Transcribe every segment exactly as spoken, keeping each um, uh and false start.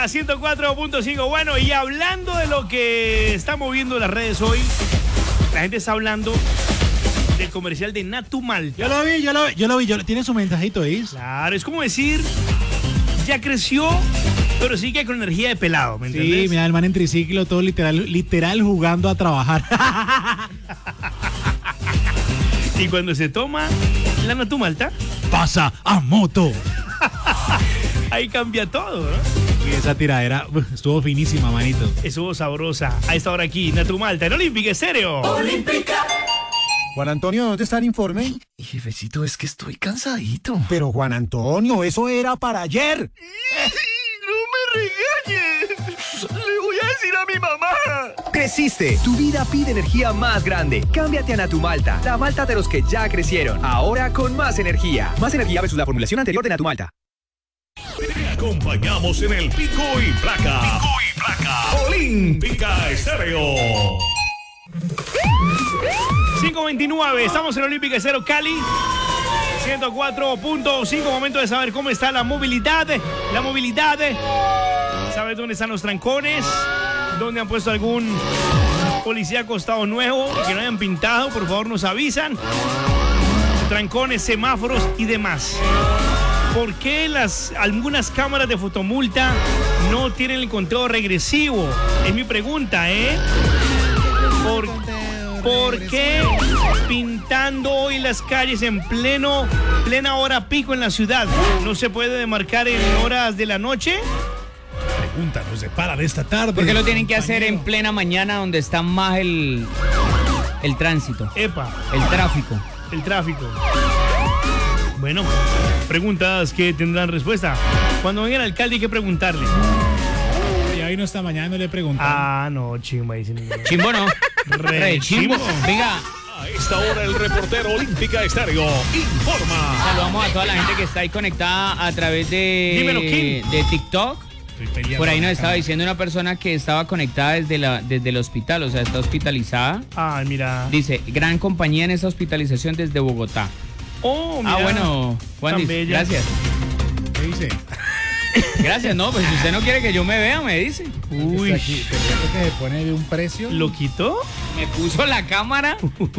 Olímpica ciento cuatro punto cinco. Bueno, y hablando de lo que está moviendo las redes hoy, la gente está hablando del comercial de Natumalta. Yo lo vi, yo lo vi, yo lo vi. Yo, tiene su mensajito, ¿is? Claro, es como decir, ya creció, pero sigue con energía de pelado, ¿me entiendes? Sí, mira, el man en triciclo, todo literal, literal jugando a trabajar. Y cuando se toma la Natumalta, pasa a moto. Ahí cambia todo, ¿no? Y esa tiradera uf, estuvo finísima, manito. Estuvo sabrosa. A esta hora aquí, Natumalta, en Olímpica Estéreo. Olímpica. Juan Antonio, ¿dónde está el informe? Jefecito, es que estoy cansadito. Pero Juan Antonio, eso era para ayer. ¡No me regañes! ¡Le voy a decir a mi mamá! Creciste. Tu vida pide energía más grande. Cámbiate a Natumalta, la malta de los que ya crecieron. Ahora con más energía. Más energía versus la formulación anterior de Natumalta. Te acompañamos en el Pico y Placa. Pico y Placa. Olímpica Estéreo. cinco veintinueve, estamos en Olímpica Estéreo Cali. ciento cuatro punto cinco, momento de saber cómo está la movilidad. La movilidad. ¿Sabes dónde están los trancones? ¿Dónde han puesto algún policía acostado nuevo y que no hayan pintado? Por favor, nos avisan. Trancones, semáforos y demás. ¿Por qué las, algunas cámaras de fotomulta no tienen el conteo regresivo? Es mi pregunta, ¿eh? ¿Por, ¿por qué pintando hoy las calles en pleno, plena hora pico en la ciudad no se puede demarcar en horas de la noche? Pregunta, nos separa de esta tarde. ¿Por qué lo tienen que hacer en plena mañana donde está más el, el tránsito? Epa. El tráfico. El tráfico. Bueno, preguntas que tendrán respuesta. Cuando venga el alcalde hay que preguntarle. Ya vino esta mañana, no le preguntaron. Ah, no, chimba. Chimbo no. Re, Re chimbo. chimbo. Venga. A esta hora el reportero Olímpica Estéreo informa. Saludamos a toda la gente que está ahí conectada a través de, Dímelo, Kim. de TikTok. Por ahí nos estaba diciendo una persona que estaba conectada desde, la, desde el hospital, o sea, está hospitalizada. Ah, mira. Dice, gran compañía en esta hospitalización desde Bogotá. Oh, mira. Ah, bueno, Juan, Tan dice, bella. gracias. ¿Qué dice? Gracias, no, pues si usted no quiere que yo me vea, me dice. Uy, Está aquí, pero que se pone de un precio. ¿lo quitó? Me puso la cámara.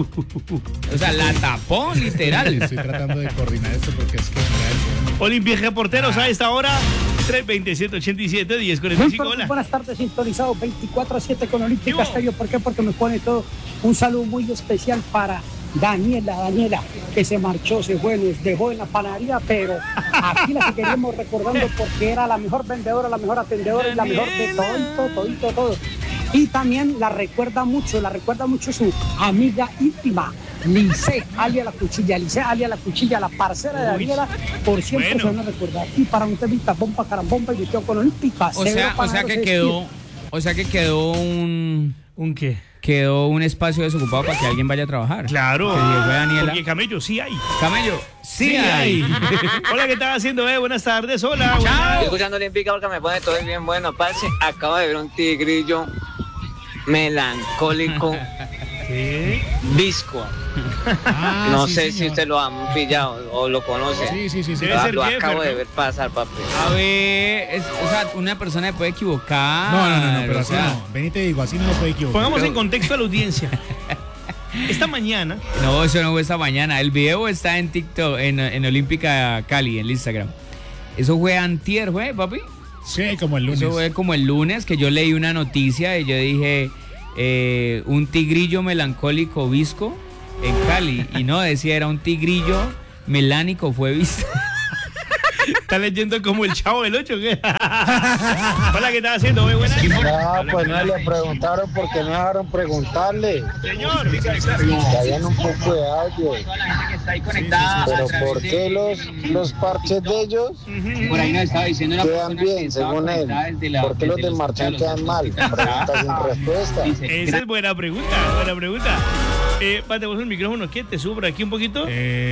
O sea, la tapó, literal. Estoy tratando de coordinar esto porque es que no Olimpia Reporteros a esta hora. tres veintisiete ochenta y siete diez cuarenta y cinco. Hola. Buenas tardes, sintonizados veinticuatro a siete con ¿Qué Olímpica hubo? Estéreo. ¿Por qué? Porque me pone todo un saludo muy especial para Daniela, Daniela, que se marchó, se fue, nos dejó en la panadería, pero aquí la seguiremos recordando porque era la mejor vendedora, la mejor atendedora y la mejor de todito, todito, todo. Y también la recuerda mucho, la recuerda mucho su amiga íntima, Lice, alia la cuchilla, Lice, alia la cuchilla, la parcera de Daniela, por siempre Bueno. se van a recordar. Y para un temita, bomba, carambomba y metió con Olímpica. O sea, o sea que quedó, o sea que quedó un, ¿Un qué? quedó un espacio desocupado para que alguien vaya a trabajar. Claro. Que llegó Daniela. Porque camello sí hay. Camello, sí, hay. Hola, ¿qué estás haciendo, eh? Buenas tardes, hola. Chao. buenas- Estoy escuchando Olímpica porque me pone todo bien bueno, parce. Acabo de ver un tigrillo melancólico, ¿Qué? visco. Ah, no sí, sé si señor. usted lo han pillado o lo conoce. Sí, sí, sí, sí. Debe Ah, ser lo Jeffer, acabo de ¿no? ver pasar, papi. A ver, es- o sea, una persona se puede equivocar. No, no, no, no, pero o así sea, no. Ven y te digo, así no lo puede equivocar. Pongamos Pero- en contexto a la audiencia. Esta mañana, No, eso no fue esta mañana. El video está en TikTok, en, en Olímpica Cali, en el Instagram. Eso fue antier, güey, papi. Sí, como el lunes. Eso fue como el lunes que yo leí una noticia y yo dije, eh, un tigrillo melancólico visco en Cali. Y no, decía, era un tigrillo melánico fue visto. ¿está leyendo como el Chavo del Ocho? ¿Qué? Hola, ¿qué estás haciendo, eh? Buenas. Ah, pues no le preguntaron porque no dejaron preguntarle. Señor. Que hayan un poco de audio. Pero ¿por qué los, los parches de ellos Por ahí nos estaba diciendo una quedan persona que bien, estaba según él? conectada desde la- ¿Por qué los desde de el Marchán hospital, quedan mal? Pregunta sin respuesta. Dice, Esa es buena pregunta, buena pregunta. Eh, Pate, vos el micrófono, ¿qué? ¿Te subo por aquí un poquito?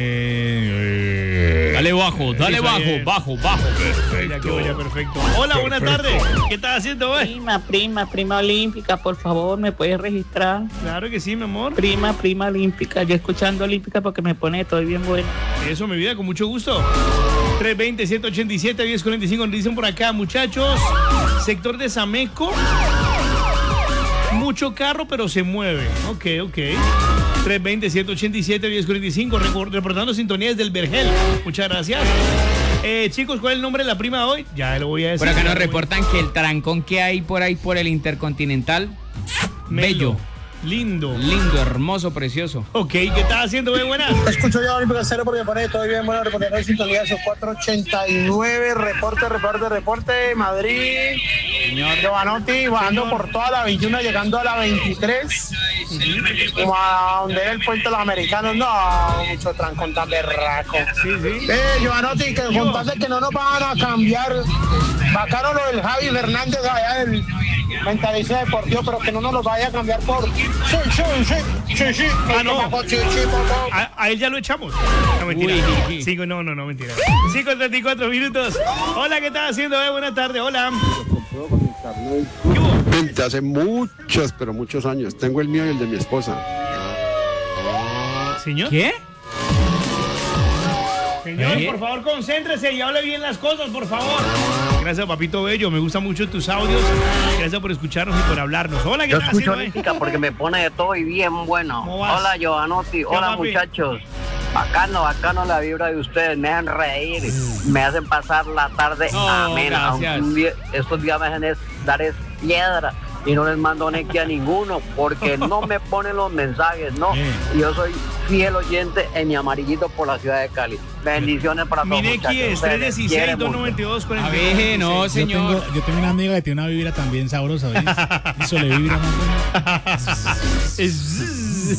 Eh, Dale bajo, dale Eso bajo, es. bajo, bajo. Mira que vaya perfecto. Hola, buenas tardes. ¿Qué estás haciendo, eh? Prima, prima, prima olímpica, por favor, ¿me puedes registrar? Claro que sí, mi amor. Prima, prima olímpica, yo escuchando olímpica porque me pone todo bien bueno. Eso, mi vida, con mucho gusto. tres dos cero, siete ocho siete, diez cuarenta y cinco. Nos dicen por acá, muchachos. Sector de Sameco. Mucho carro, pero se mueve. Ok, ok. tres dos cero, siete ocho siete, diez cuarenta y cinco. Reportando sintonías del Vergel. Muchas gracias. Eh, chicos, ¿cuál es el nombre de la prima de hoy? Ya lo voy a decir. Por acá nos reportan que el trancón que hay por ahí por el Intercontinental, Melo. bello. Lindo. Lindo, hermoso, precioso. Ok, ¿qué estás haciendo, güey? Buenas. Escucho yo Olímpico Cero porque pone todo bien, bueno, reportero de sintonía, esos cuatro ochenta y nueve, reporte, reporte, reporte, Madrid, Señor. Giovanotti, bajando Señor. por toda la veintiuno, llegando a la veintitrés, como a donde era el puente de los americanos, no, mucho trancón tan berraco. Sí, sí. Eh, Giovanotti, que contaste que no nos van a cambiar, bacano lo del Javi Fernández allá del mentalista deportivo, pero que no nos lo vaya a cambiar por sí, sí, sí, sí, sí. Ah, no. Sí, sí, papá. A, a él ya lo echamos. No, mentira. Uy. Cinco, no, no, no, mentira. cinco treinta y cuatro minutos. Hola, ¿qué estás haciendo? Eh? Buenas tardes, hola. ¿Qué hubo? Desde hace muchos, pero muchos años. Tengo el mío y el de mi esposa. ¿Señor? ¿Qué? Señor, ¿Eh? por favor, concéntrese y hable bien las cosas, por favor. Gracias, papito bello. Me gustan mucho tus audios. Gracias por escucharnos y por hablarnos. Hola, ¿qué Yo estás escucho haciendo? eh? Olímpica porque me pone de todo y bien bueno. ¿Cómo vas? Hola, Giovanotti. Hola, papi? muchachos. Bacano, bacano la vibra de ustedes. Me hacen reír. Me hacen pasar la tarde Oh, amena. Aunque gracias. un día- estos días me hacen es, dar es piedra. Y no les mando nequi a ninguno porque no me ponen los mensajes, ¿no? Y yo soy fiel oyente en mi amarillito por la ciudad de Cali. Bendiciones para todos, Mineki muchachos. es Se tres les dieciséis, quiere dos mucho. noventa y dos, A cuarenta y dos. ver, no, Yo señor. tengo, yo tengo una amiga que tiene una vibra también sabrosa, ¿ves? Eso le vibra más Es-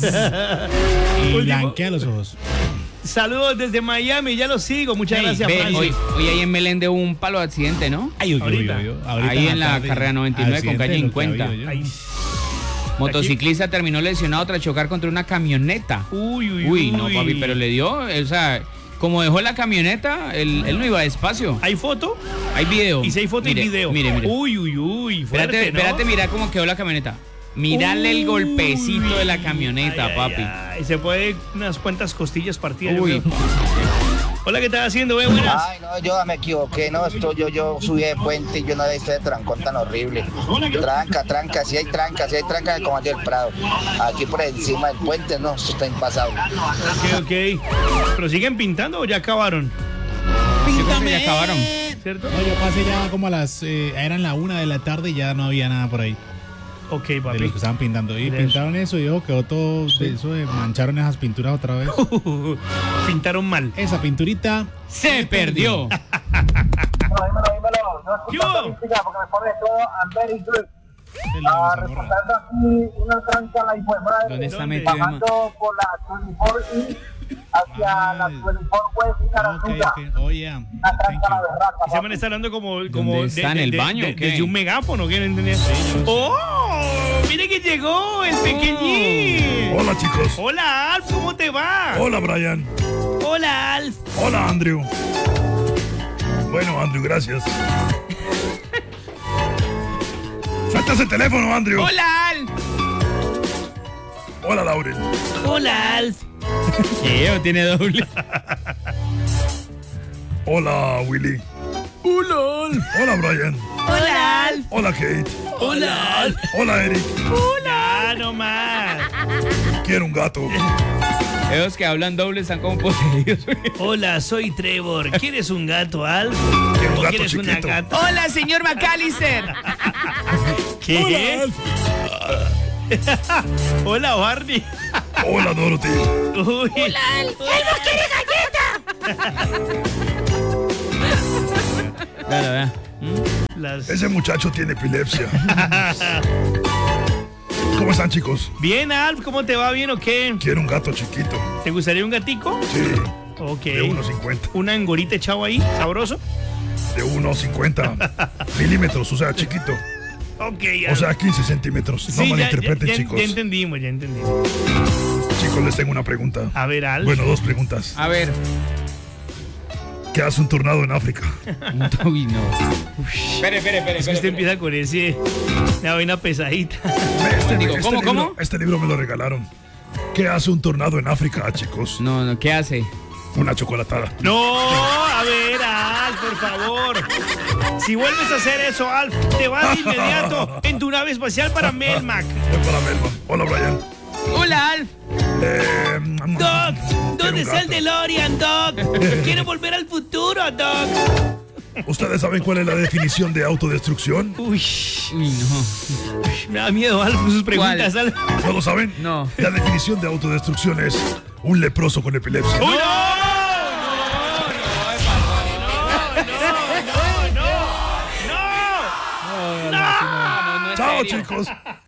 y Último. blanquea los ojos. Saludos desde Miami, ya lo sigo. Muchas Ey, gracias, ve, Francis. hoy, hoy ahí en Meléndez hubo un palo de accidente, ¿no? Ay, oye, Ahorita. oye, oye, ahorita Ahí en la tarde, carrera noventa y nueve con accidente calle de lo que cincuenta. ha habido, yo. Ay. Motociclista terminó lesionado tras chocar contra una camioneta. Uy, uy, Uy, no, papi, pero le dio, o sea, como dejó la camioneta, él, él no iba despacio. ¿Hay foto? Hay video. Y si hay foto Mire, y video. Mire, mire. Uy, uy, uy. Fuerte, espérate, ¿no? espérate, mira cómo quedó la camioneta. Mirale el golpecito de la camioneta, Ay, ay, papi. ay, se puede unas cuantas costillas partidas. yo Uy. creo. Hola, ¿qué estás haciendo? Eh, buenas. Ay, no, yo me equivoqué, no, esto yo, yo subí de puente y yo no he visto de trancón tan horrible. Tranca, tranca, si hay tranca, si hay tranca como el Prado. Aquí por encima del puente, no, esto está impasable. Ok, ok. ¿Pero siguen pintando o ya acabaron? Yo creo que ya acabaron. ¿Cierto? No, yo pasé ya como a las, eh, eran la una de la tarde y ya no había nada por ahí. Ok, De papi. los que estaban pintando. Y De pintaron eso y dijo quedó todo de eso, de mancharon esas pinturas otra vez. Pintaron mal. Esa pinturita Se perdió. Dímelo, dímelo, dímelo. No ¿Qué escucho hubo? Olímpica porque me pone todo I'm very good. se le Ah, borra. reportando aquí una tranca la hijo de madre. ¿Dónde está ¿Dónde? metido, Emma? Bajando por la veinticuatro East hacia la Ay. veinticuatro West y Ok, Sarasuta. ok. Oh, yeah. Una Thank tranca la you. berraca. Y se me está hablando como, como está, en el baño, de- o qué? desde un megáfono, ¿qué no entendía? ¡Oh! ¡Mire que llegó el pequeñín! Hola, chicos. Hola, Alf, ¿cómo te va? Hola, Brian. Hola, Alf. Hola, Andrew. Bueno, Andrew, gracias. Suelta ese teléfono, Andrew. ¡Hola! Al. Hola, Lauren. Hola, Alf. ¿Qué? ¿O tiene doble? Hola, Willy. Hola, Alf. Hola, Brian. Hola, Alf. Hola, Kate. Hola, Alf. Hola, Eric. Ya, no más. Quiero un gato. Esos que hablan doble están como poseídos. Hola, soy Trevor. ¿Quieres un gato, Alf? Quiero un ¿O gato quieres una chiquito. gata? Hola, señor McAllister. ¿Qué? Hola, Alf. Hola, Barney. Hola, Dorothy. Uy. ¡Hola, Alf! ¡Elmo quiere galleta! Dale, vea. Las- Ese muchacho tiene epilepsia. ¿Cómo están, chicos? Bien, Alf, ¿cómo te va? ¿Bien o qué? Quiero un gato chiquito. ¿Te gustaría un gatico? Sí, Ok. de uno cincuenta. ¿Una angorita echado ahí? ¿Sabroso? De uno cincuenta milímetros, o sea, chiquito. Ok, O Alf. sea, quince centímetros. No Sí, ya, malinterpreten, ya- ya- chicos. ya entendimos, ya entendimos. Chicos, les tengo una pregunta. A ver, Alf. Bueno, dos preguntas. A ver. ¿Qué hace un tornado en África? Uy, no. Espere, espere, espere. Es que usted empieza con ese... La vaina pesadita. Este, Digo, este ¿cómo, libro, cómo? Este libro me lo regalaron. ¿Qué hace un tornado en África, chicos? No, no, ¿qué hace? Una chocolatada. No, a ver, Alf, por favor. Si vuelves a hacer eso, Alf, te vas de inmediato en tu nave espacial para Melmac. Para Melmac. Hola, Brian. Hola, Alf. Eh, Doc, ¿dónde está el DeLorean, Doc? Quiero volver al futuro, Doc. ¿Ustedes saben cuál es la definición de autodestrucción? Uy, Uy no. Me da miedo, Alf, sus preguntas, Alf. ¿No lo saben? No. La definición de autodestrucción es un leproso con epilepsia. ¡Uy, no! Chao, chicos.